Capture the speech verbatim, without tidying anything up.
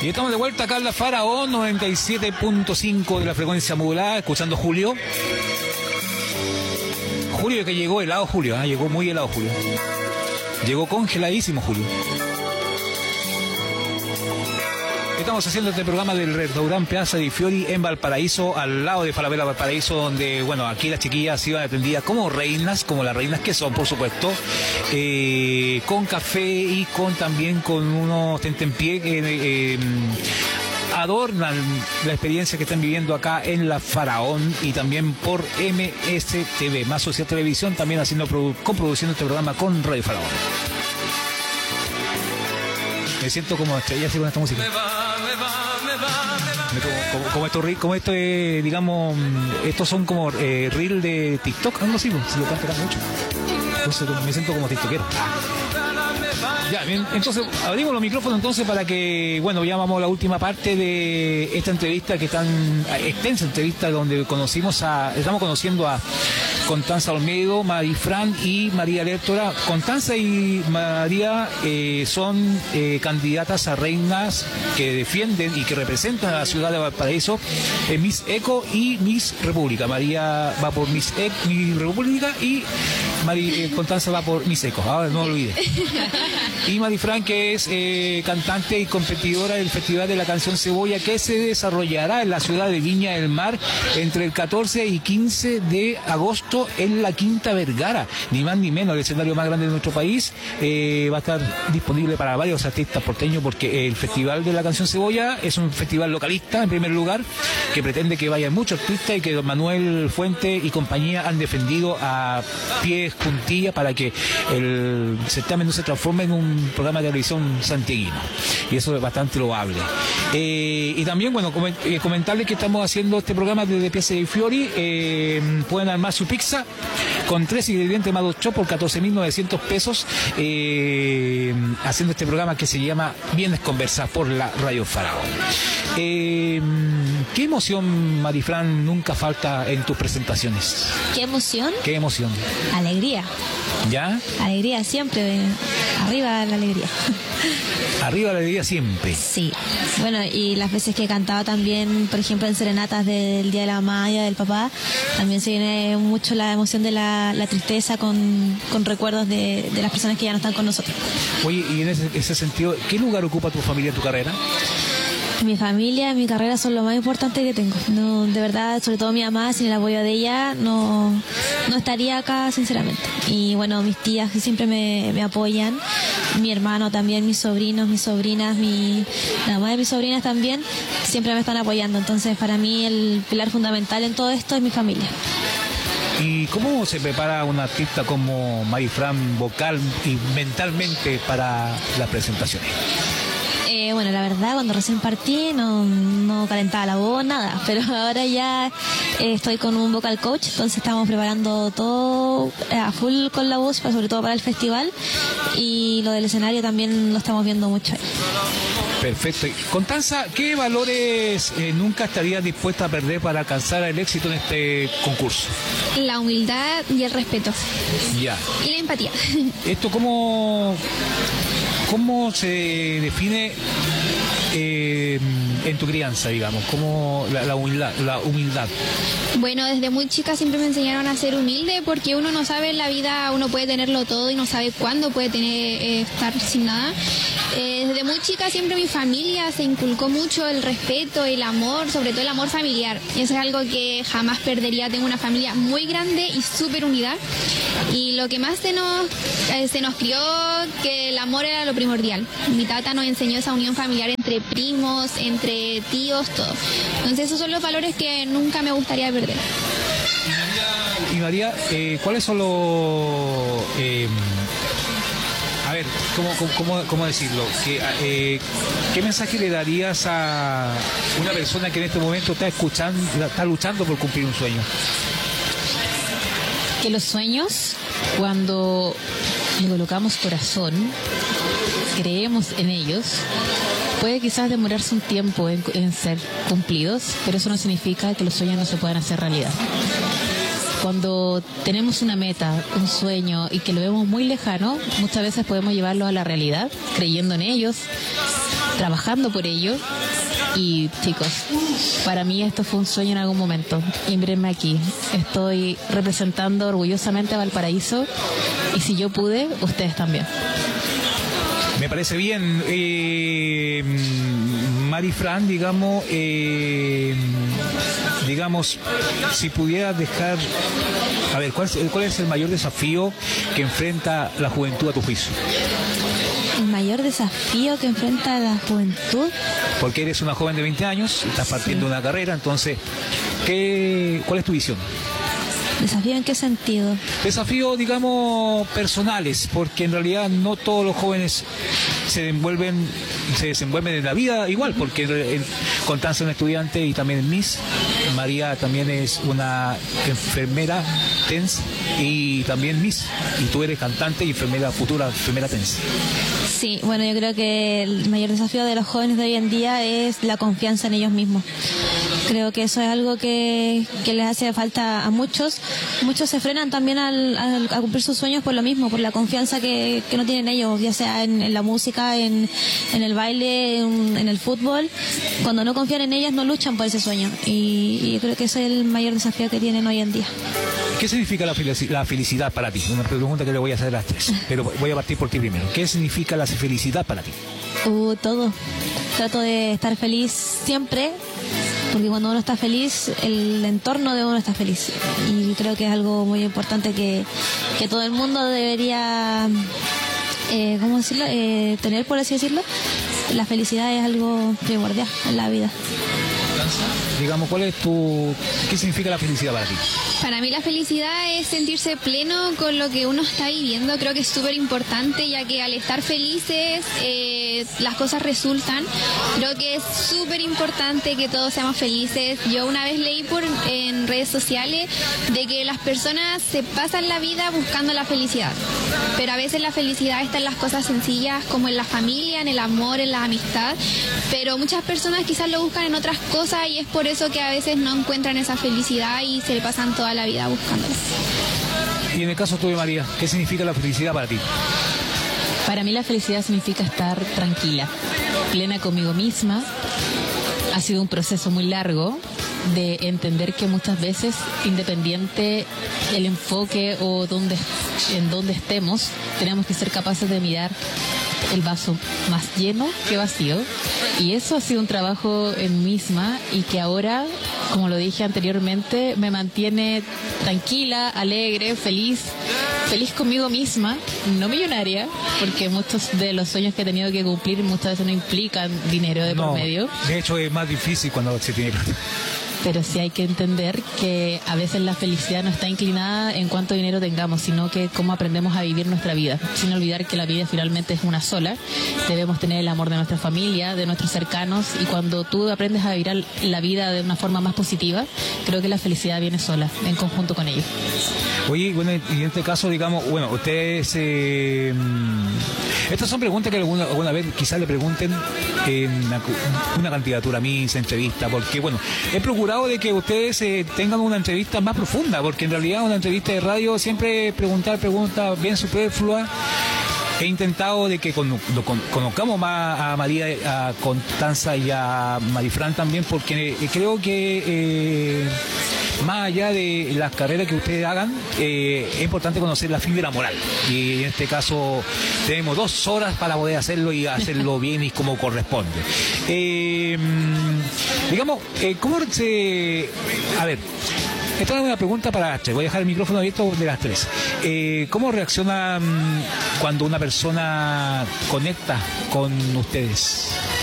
Y estamos de vuelta acá en la Faraón noventa y siete punto cinco de la frecuencia modulada, escuchando Julio. Julio que llegó helado, Julio, ¿eh? Llegó muy helado, Julio. Llegó congeladísimo, Julio. Estamos haciendo este programa del restaurante Piazza di Fiori en Valparaíso, al lado de Falabella Valparaíso, donde, bueno, aquí las chiquillas iban atendidas como reinas, como las reinas que son, por supuesto, eh, con café y con también con unos tentempié que eh, adornan la experiencia que están viviendo acá en la Faraón y también por M S T V, Más Social Televisión, también haciendo coproduciendo este programa con Radio Faraón. Me siento como estrella así con esta música. Como, como, como esto, como esto es, digamos, estos son como eh, reel de TikTok, algo así, se lo cantan mucho. Entonces me siento como tiktokero. Ya, bien, entonces abrimos los micrófonos entonces para que, bueno, ya vamos a la última parte de esta entrevista, que es tan extensa entrevista, donde conocimos a, estamos conociendo a Constanza Olmedo, Marifran y María Lertora. Constanza y María eh, son eh, candidatas a reinas que defienden y que representan a la ciudad de Valparaíso, eh, Miss Eco y Miss República. María va por Miss, e Miss República y Mari, eh, Constanza va por Miss Eco, ahora no lo olvide. Y Marifran, que es eh, cantante y competidora del Festival de la Canción Cebolla, que se desarrollará en la ciudad de Viña del Mar entre el catorce y quince de agosto en la Quinta Vergara, ni más ni menos, el escenario más grande de nuestro país. Eh, va a estar disponible para varios artistas porteños, porque el Festival de la Canción Cebolla es un festival localista, en primer lugar, que pretende que vayan muchos artistas y que don Manuel Fuente y compañía han defendido a pies juntillas para que el certamen no se transforme en un programa de televisión santiaguino, y eso es bastante loable. Eh, y también, bueno, comentarles que estamos haciendo este programa desde Piazza di Fiori. Eh, pueden armar su pizza con tres ingredientes más dos chop por catorce mil novecientos pesos, eh, haciendo este programa que se llama Vienes Conversar por la Radio Faraón. Eh, ¿Qué emoción, Marifran, nunca falta en tus presentaciones? ¿Qué emoción? ¿Qué emoción? Alegría. ¿Ya? Alegría siempre, arriba la alegría. Arriba la alegría siempre. Sí. Bueno, y las veces que he cantado también, por ejemplo, en serenatas del Día de la Mamá y del Papá, también se viene mucho la emoción de la, la tristeza con, con recuerdos de, de las personas que ya no están con nosotros. Oye, y en ese, ese sentido, ¿qué lugar ocupa tu familia en tu carrera? Mi familia, mi carrera son lo más importante que tengo. No, de verdad, sobre todo mi mamá, sin el apoyo de ella, no, no estaría acá, sinceramente. Y bueno, mis tías que siempre me, me apoyan, mi hermano también, mis sobrinos, mis sobrinas, mi, la mamá de mis sobrinas también, siempre me están apoyando. Entonces, para mí, el pilar fundamental en todo esto es mi familia. ¿Y cómo se prepara un artista como Marifran, vocal y mentalmente, para las presentaciones? Eh, bueno, la verdad, cuando recién partí no, no calentaba la voz, nada, pero ahora ya eh, estoy con un vocal coach, entonces estamos preparando todo a full con la voz, sobre todo para el festival, y lo del escenario también lo estamos viendo mucho ahí. Perfecto. Constanza, ¿qué valores eh, nunca estarías dispuesta a perder para alcanzar el éxito en este concurso? La humildad y el respeto. Ya. Y la empatía. ¿Esto cómo, cómo se define eh, en tu crianza, digamos? ¿Cómo la, la humildad, la humildad? Bueno, desde muy chica siempre me enseñaron a ser humilde, porque uno no sabe en la vida, uno puede tenerlo todo y no sabe cuándo puede tener eh, estar sin nada. Eh, desde muy chica siempre mi familia se inculcó mucho el respeto, el amor, sobre todo el amor familiar. Y eso es algo que jamás perdería. Tengo una familia muy grande y súper unida. Y lo que más se nos, eh, se nos crió, que el amor era lo primordial. Mi tata nos enseñó esa unión familiar entre primos, entre tíos, todo. Entonces esos son los valores que nunca me gustaría perder. Y María, eh, ¿cuáles son los... Eh, a ver, ¿cómo, cómo, cómo decirlo? ¿Qué, eh, ¿Qué mensaje le darías a una persona que en este momento está escuchando, está luchando por cumplir un sueño? Que los sueños, cuando le colocamos corazón, creemos en ellos, puede quizás demorarse un tiempo en, en ser cumplidos, pero eso no significa que los sueños no se puedan hacer realidad. Cuando tenemos una meta, un sueño y que lo vemos muy lejano, muchas veces podemos llevarlo a la realidad, creyendo en ellos, trabajando por ello. Y chicos, para mí esto fue un sueño en algún momento. Y mírenme aquí, estoy representando orgullosamente a Valparaíso y si yo pude, ustedes también. Me parece bien. Eh, Marifran, digamos, eh, digamos, si pudiera dejar, a ver, ¿cuál es, ¿cuál es el mayor desafío que enfrenta la juventud a tu juicio? El mayor desafío que enfrenta la juventud. Porque eres una joven de veinte años, estás partiendo de sí. una carrera, entonces, ¿qué, ¿cuál es tu visión? ¿Desafío en qué sentido? Desafíos, digamos, personales, porque en realidad no todos los jóvenes se envuelven, se desenvuelven en la vida igual, porque en, Constanza es una estudiante y también es Miss, María también es una enfermera T E N S y también Miss, y tú eres cantante y enfermera, futura enfermera T E N S. Sí, bueno, yo creo que el mayor desafío de los jóvenes de hoy en día es la confianza en ellos mismos. Creo que eso es algo que, que les hace falta a muchos. Muchos se frenan también al, al, a cumplir sus sueños por lo mismo, por la confianza que, que no tienen ellos, ya sea en, en la música, en, en el baile, en, en el fútbol. Cuando no confían en ellas, no luchan por ese sueño. Y, y creo que ese es el mayor desafío que tienen hoy en día. ¿Qué significa la, felici la felicidad para ti? Una pregunta que le voy a hacer a las tres, pero voy a partir por ti primero. ¿Qué significa la felicidad para ti? Uh, todo. Trato de estar feliz siempre, porque cuando uno está feliz, el entorno de uno está feliz. Y creo que es algo muy importante que, que todo el mundo debería, eh, ¿cómo decirlo? Eh, tener, por así decirlo. La felicidad es algo primordial en la vida. Digamos, ¿cuál es tu... ¿qué significa la felicidad para ti? Para mí la felicidad es sentirse pleno con lo que uno está viviendo. Creo que es súper importante, ya que al estar felices eh, las cosas resultan. Creo que es súper importante que todos seamos felices. Yo una vez leí por en redes sociales de que las personas se pasan la vida buscando la felicidad, pero a veces la felicidad está en las cosas sencillas, como en la familia, en el amor, en la amistad, pero muchas personas quizás lo buscan en otras cosas y es por eso que a veces no encuentran esa felicidad y se le pasan toda la vida buscándola. Y en el caso tuyo, María, ¿qué significa la felicidad para ti? Para mí la felicidad significa estar tranquila, plena conmigo misma. Ha sido un proceso muy largo de entender que muchas veces, independiente del enfoque o donde, en donde estemos, tenemos que ser capaces de mirar el vaso más lleno que vacío. Y eso ha sido un trabajo en mí misma y que ahora, como lo dije anteriormente, me mantiene tranquila, alegre, feliz, feliz conmigo misma, no millonaria, porque muchos de los sueños que he tenido que cumplir muchas veces no implican dinero de no, por medio. De hecho es más difícil cuando se tiene plata. Pero sí hay que entender que a veces la felicidad no está inclinada en cuánto dinero tengamos, sino que cómo aprendemos a vivir nuestra vida, sin olvidar que la vida finalmente es una sola. Debemos tener el amor de nuestra familia, de nuestros cercanos, y cuando tú aprendes a vivir la vida de una forma más positiva, creo que la felicidad viene sola, en conjunto con ello. Oye, bueno, y en este caso, digamos, bueno, ustedes... Eh, estas son preguntas que alguna, alguna vez quizás le pregunten en una, una candidatura a Miss, entrevista, porque, bueno, he procurado de que ustedes eh, tengan una entrevista más profunda, porque en realidad una entrevista de radio siempre preguntar preguntas bien superfluas. He intentado de que con, lo, con, conozcamos más a María, a Constanza y a Marifran también, porque creo que eh, más allá de las carreras que ustedes hagan, eh, es importante conocer la fibra moral. Y en este caso tenemos dos horas para poder hacerlo y hacerlo bien y como corresponde. Eh, digamos, eh, ¿cómo se...? A ver... Esta es una pregunta para las tres. Voy a dejar el micrófono abierto de las tres. Eh, ¿Cómo reacciona cuando una persona conecta con ustedes?